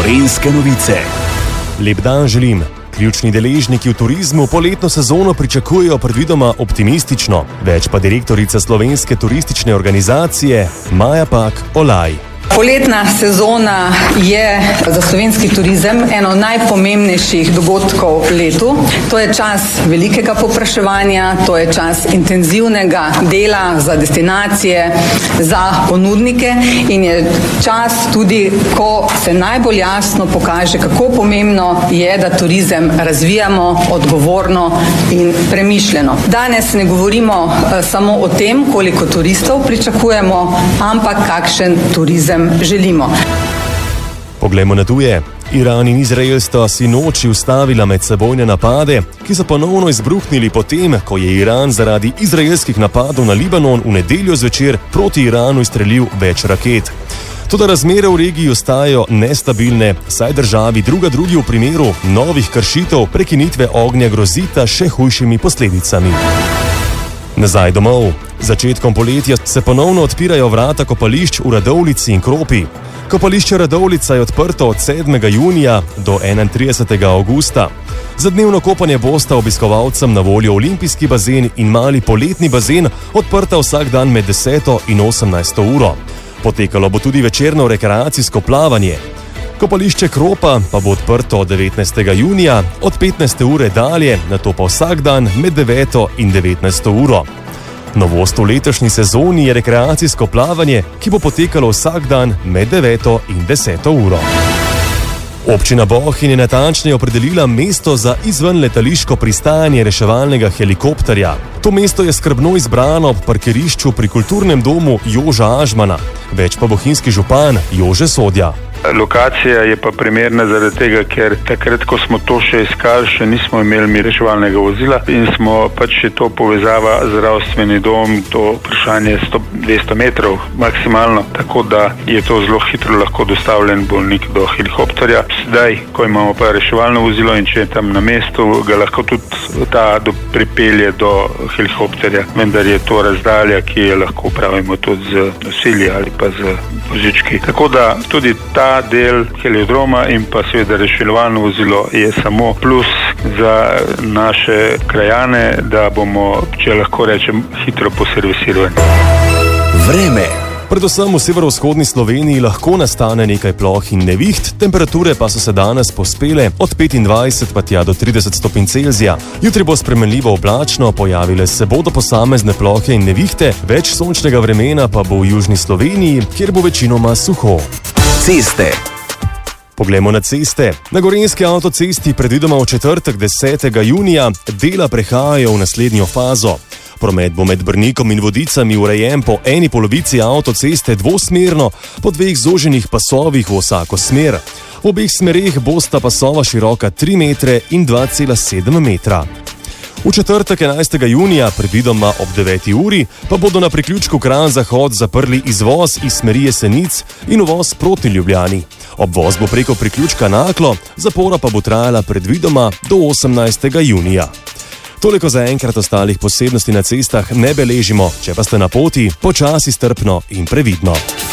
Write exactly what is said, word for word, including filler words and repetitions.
Gorenjske novice. Lep dan želim. Ključni deležniki v turizmu poletno sezono pričakujejo predvidoma optimistično. Več pa direktorica Slovenske turistične organizacije Maja Pak Olaj. Poletna sezona je za slovenski turizem eno najpomembnejših dogodkov v letu. To je čas velikega povpraševanja, to je čas intenzivnega dela za destinacije, za ponudnike in je čas tudi, ko se najbolj jasno pokaže, kako pomembno je, da turizem razvijamo odgovorno in premišljeno. Danes ne govorimo samo o tem, koliko turistov pričakujemo, ampak kakšen turizem želimo. Poglejmo na tuje. Iran in Izrael sta sinoči ustavila medsebojne napade, ki so ponovno izbruhnili potem, ko je Iran zaradi izraelskih napadov na Libanon v nedeljo zvečer proti Iranu izstrelil več raket. Toda razmere v regiji ostajajo nestabilne, saj državi druga drugi v primeru novih kršitev prekinitve ognja grozita še hujšimi posledicami. Nazaj domov. Začetkom poletja se ponovno odpirajo vrata kopališč v Radovljici in Kropi. Kopališče Radovljica je odprto od sedmega junija do enaintridesetega avgusta. Za dnevno kopanje bosta obiskovalcem na voljo olimpijski bazen in mali poletni bazen, odprta vsak dan med deseto in osemnajsto uro. Potekalo bo tudi večerno rekreacijsko plavanje. Kopališče Kropa pa bo odprto od devetnajstega junija, od petnajste ure dalje, nato pa vsak dan med deveto in devetnajsto uro. Novost v letošnji sezoni je rekreacijsko plavanje, ki bo potekalo vsak dan med deveto in deseto uro. Občina Bohinj je natančneje opredelila mesto za izvenletališko pristajanje reševalnega helikopterja. To mesto je skrbno izbrano ob parkirišču pri kulturnem domu Joža Ažmana. Več pa bohinjski župan Jože Sodja. Lokacija je pa primerna zaradi tega, ker takrat, ko smo to še iskali, še nismo imeli mi reševalnega vozila in smo pač še to povezava zdravstveni dom, to vprašanje sto do dvesto metrov maksimalno, tako da je to zelo hitro lahko dostavljen bolnik do helikopterja. Sedaj, ko imamo pa reševalno vozilo in če je tam na mestu, ga lahko tudi ta do, pripelje do helikopterja, vendar je to razdalja, ki je lahko upravimo tudi z nosilji ali pa z vozički. Tako da tudi ta del heliodroma in pa seveda reševalno vozilo je samo plus za naše krajane, da bomo, če lahko rečem, hitro poservisirani. Vreme. Predvsem v severovzhodni Sloveniji lahko nastane nekaj ploh in neviht, temperature pa so se danes povzpele od petindvajset pa tja do trideset stopinj Celzija. Jutri bo spremenljivo oblačno, pojavile se bodo posamezne plohe in nevihte, več sončnega vremena pa bo v južni Sloveniji, kjer bo večinoma suho. Ceste. Poglejmo na ceste. Na Gorenjski avtocesti predvidoma v četrtek desetega junija dela prehajajo v naslednjo fazo. Promet bo med Brnikom in Vodicami urejen po eni polovici avtoceste dvosmerno, po dveh zoženih pasovih v vsako smer. V obeh smereh bosta pasova široka tri metre in dva cela sedem metra. V četrtek enajstega junija, predvidoma ob deveti uri, pa bodo na priključku Kranj-Zahod zaprli izvoz iz smeri Jesenic in uvoz proti Ljubljani. Obvoz bo preko priključka Naklo, zapora pa bo trajala predvidoma do osemnajstega junija. Toliko za enkrat, ostalih posebnosti na cestah ne beležimo, če pa ste na poti, počasi, strpno in previdno.